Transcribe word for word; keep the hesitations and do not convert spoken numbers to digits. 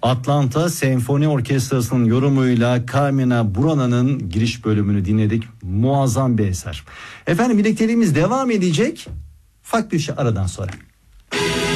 Atlanta Senfoni Orkestrası'nın yorumuyla Carmina Burana'nın giriş bölümünü dinledik. Muazzam bir eser. Efendim birlikteliğimiz devam edecek. Ufak bir şey aradan sonra.